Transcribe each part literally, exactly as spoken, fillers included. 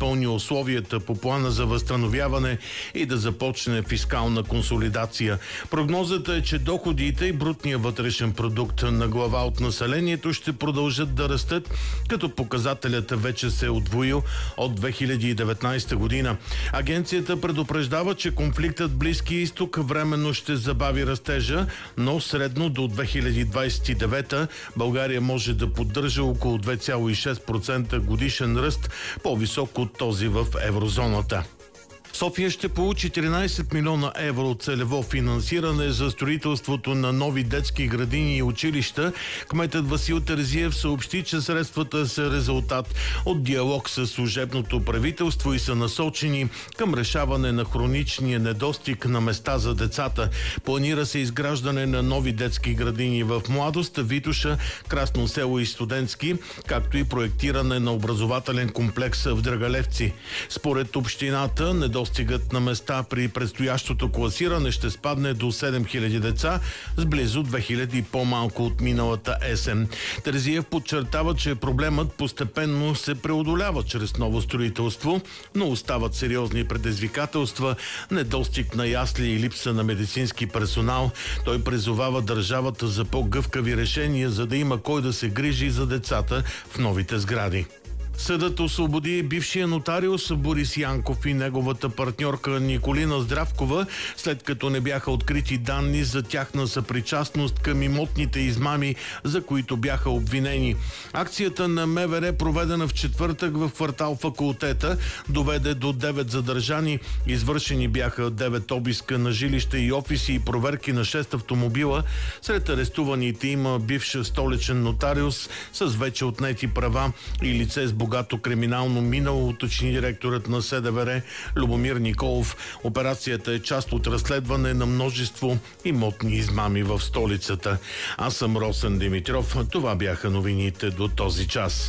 изпълни условията по плана за възстановяване и да започне фискална консолидация. Прогнозата е, че доходите и брутния вътрешен продукт на глава от населението ще продължат да растат, като показателят вече се е удвоил от две хиляди и деветнадесета година. Агенцията предупреждава, че конфликтът в Близкия изток временно ще забави растежа, но средно до две хиляди двадесет и девета България може да поддържа около две цяло и шест процента годишен ръст, по-висок от този в еврозоната. София ще получи тринадесет милиона евро целево финансиране за строителството на нови детски градини и училища. Кметът Васил Терзиев съобщи, че средствата са резултат от диалог с служебното правителство и са насочени към решаване на хроничния недостиг на места за децата. Планира се изграждане на нови детски градини в Младост, Витоша, Красно село и Студентски, както и проектиране на образователен комплекс в Драгалевци. Според общината, недостиг Достигът на места при предстоящото класиране ще спадне до седем хиляди деца, с близо две хиляди по-малко от миналата есен. Терзиев подчертава, че проблемът постепенно се преодолява чрез ново строителство, но остават сериозни предизвикателства, недостиг на ясли и липса на медицински персонал. Той призовава държавата за по-гъвкави решения, за да има кой да се грижи за децата в новите сгради. Съдът освободи бившия нотариус Борис Янков и неговата партньорка Николина Здравкова, след като не бяха открити данни за тяхна съпричастност към имотните измами, за които бяха обвинени. Акцията на МВР, проведена в четвъртък в квартал Факултета, доведе до девет задържани. Извършени бяха девет обиска на жилища и офиси и проверки на шест автомобила. Сред арестуваните има бивш столичен нотариус с вече отнети права и лице с богато криминално минало, уточни директорът на СДВР Любомир Николов. Операцията е част от разследване на множество имотни измами в столицата. Аз съм Росен Димитров. Това бяха новините до този час.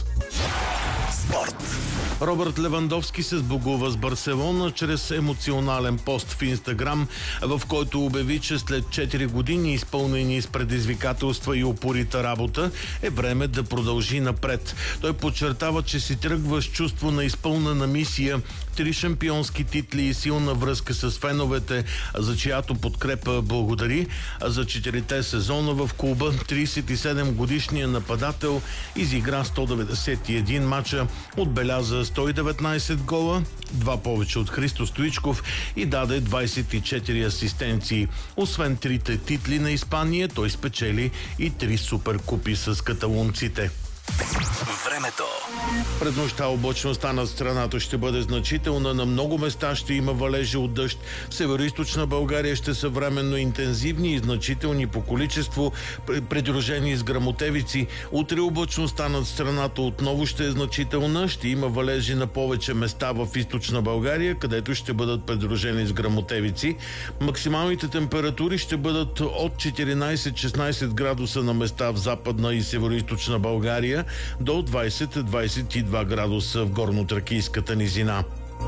Спорт. Робърт Левандовски се сбогува с Барселона чрез емоционален пост в Инстаграм, в който обяви, че след четири години изпълнени с предизвикателства и упорита работа е време да продължи напред. Той подчертава, че си тръгва с чувство на изпълнена мисия, три шампионски титли и силна връзка с феновете, за чиято подкрепа благодари. За четирите сезона в клуба тридесет и седем годишният нападател изигра сто деветдесет и един мача, отбеляза сто и деветнадесет гола, два повече от Христо Стоичков и даде двадесет и четири асистенции. Освен трите титли на Испания, той спечели и три суперкупи с каталунците. Времето. Пред нощта облачността над страната ще бъде значителна. На много места ще има валежи от дъжд. В североизточна България ще са временно интензивни и значителни по количество, придружени с гръмотевици. Утре облачността над страната отново ще е значителна. Ще има валежи на повече места в източна България, където ще бъдат придружени с гръмотевици. Максималните температури ще бъдат от четиринадесет-шестнадесет градуса на места в западна и североизточна България до двадесет до двадесет и два градуса в горно-тракийската низина.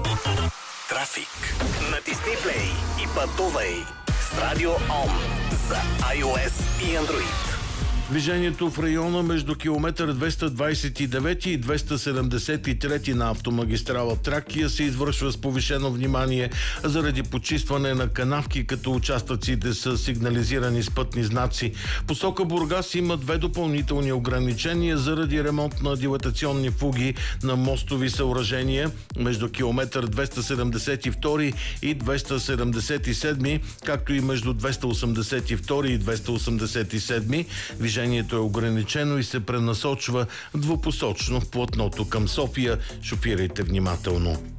Трафик. Натисни плей и пътувай с Радио Ом за iOS и Android. Движението в района между километър двеста двадесет и девет и двеста седемдесет и три на автомагистрала Тракия се извършва с повишено внимание заради почистване на канавки, като участъците са сигнализирани с пътни знаци. Посока Бургас има две допълнителни ограничения заради ремонт на дилатационни фуги на мостови съоръжения между километър двеста седемдесет и два и двеста седемдесет и седем, както и между двеста осемдесет и два и двеста осемдесет и седем. Движението е ограничено и се пренасочва двупосочно в платното към София. Шофирайте внимателно.